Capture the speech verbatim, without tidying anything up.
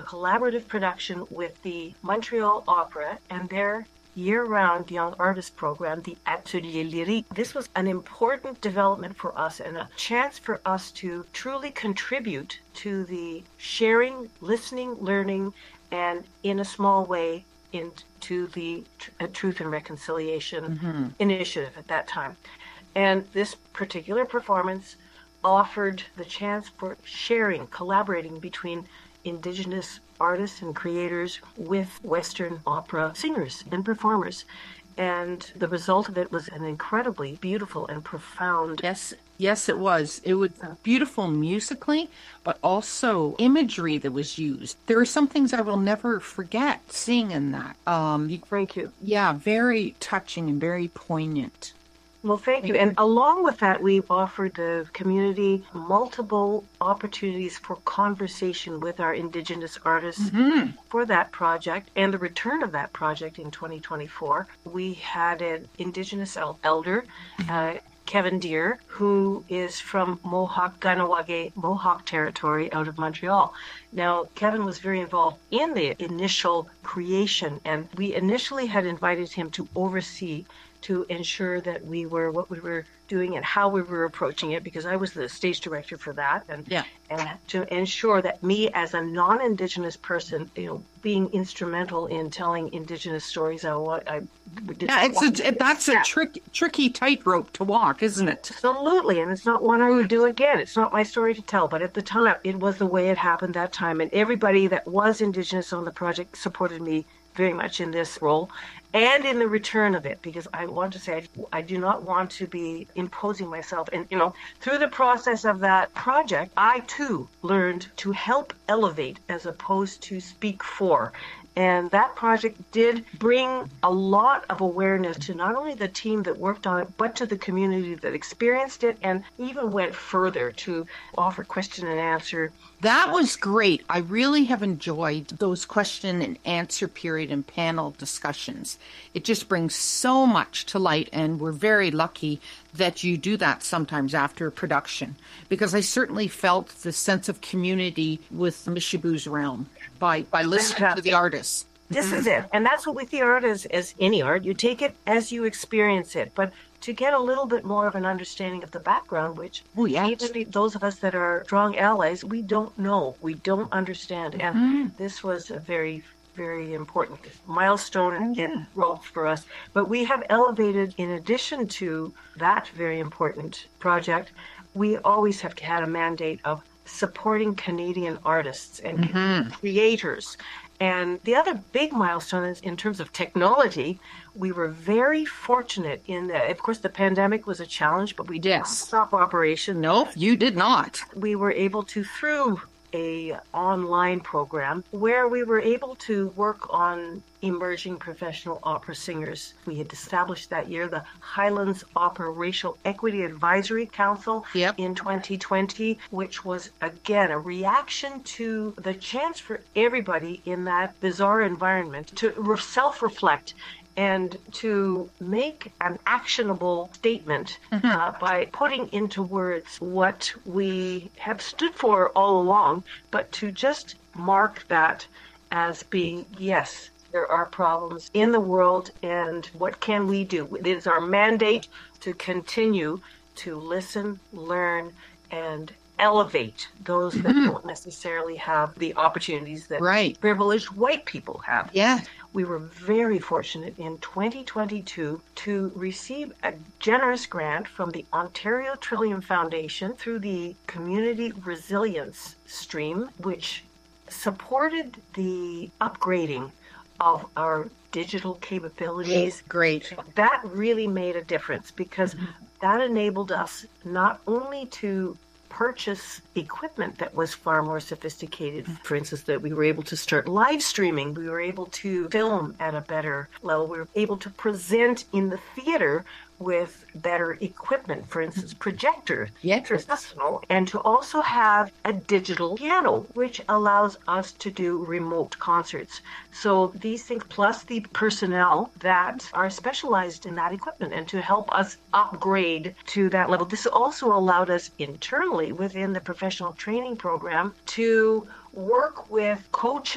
collaborative production with the Montreal Opera and their year-round young artist program, the Atelier Lyrique. This was an important development for us and a chance for us to truly contribute to the sharing, listening, learning, and in a small way into the uh, Truth and Reconciliation mm-hmm. initiative at that time. And this particular performance offered the chance for sharing, collaborating between Indigenous artists and creators with Western opera singers and performers. And the result of it was an incredibly beautiful and profound. Yes, yes, it was. It was beautiful musically, but also imagery that was used. There are some things I will never forget seeing in that. Um, you, Thank you. Yeah, very touching and very poignant. Well, thank you. And along with that, we've offered the community multiple opportunities for conversation with our Indigenous artists mm-hmm. for that project and the return of that project in twenty twenty-four. We had an Indigenous elder, uh, Kevin Deere, who is from Mohawk, Ganawage, Mohawk territory out of Montreal. Now, Kevin was very involved in the initial creation, and we initially had invited him to oversee to ensure that we were what we were doing and how we were approaching it, because I was the stage director for that, and yeah. and to ensure that me as a non-Indigenous person, you know, being instrumental in telling Indigenous stories. I want, I yeah, it's a, that's a trick, tricky tightrope to walk, isn't it? Absolutely, and it's not one I would do again. It's not my story to tell, but at the time, it was the way it happened that time, and everybody that was Indigenous on the project supported me very much in this role and in the return of it, because I want to say I, I do not want to be imposing myself. And, you know, through the process of that project, I too learned to help elevate as opposed to speak for. And that project did bring a lot of awareness to not only the team that worked on it, but to the community that experienced it, and even went further to offer question and answer. That was great. I really have enjoyed those question and answer period and panel discussions. It just brings so much to light, and we're very lucky that you do that sometimes after production, because I certainly felt the sense of community with Mishibu's Realm by, by listening Fantastic. to the artists. This is it. And that's what we see art as, as any art. You take it as you experience it. But to get a little bit more of an understanding of the background, which oh, yes. even those of us that are strong allies, we don't know. We don't understand. And mm-hmm. this was a very, very important milestone yeah. in growth for us. But we have elevated, in addition to that very important project, we always have had a mandate of supporting Canadian artists and mm-hmm. creators. And the other big milestone is in terms of technology. We were very fortunate in that, of course, the pandemic was a challenge, but we didn't yes. stop operation. No, you did not. We were able to, through a online program where we were able to work on emerging professional opera singers. We had established that year the Highlands Opera Racial Equity Advisory Council yep. in twenty twenty, which was, again, a reaction to the chance for everybody in that bizarre environment to self-reflect and to make an actionable statement mm-hmm. uh, by putting into words what we have stood for all along, but to just mark that as being, yes, there are problems in the world, and what can we do? It is our mandate to continue to listen, learn, and elevate those that mm-hmm. don't necessarily have the opportunities that right. privileged white people have. Yeah. We were very fortunate in twenty twenty-two to receive a generous grant from the Ontario Trillium Foundation through the Community Resilience Stream, which supported the upgrading of our digital capabilities. Great. That really made a difference, because mm-hmm. that enabled us not only to purchase equipment that was far more sophisticated. For instance, that we were able to start live streaming. We were able to film at a better level. We were able to present in the theater with better equipment, for instance, projector, yes. and to also have a digital piano, which allows us to do remote concerts. So these things, plus the personnel that are specialized in that equipment, and to help us upgrade to that level. This also allowed us internally within the professional training program to work with coaches